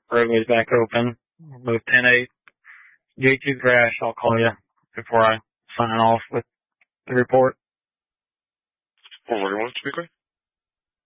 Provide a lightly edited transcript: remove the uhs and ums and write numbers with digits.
roadway's back open. Move 10-8. J2 crash. I'll call you before I sign off with the report. 441, speaker.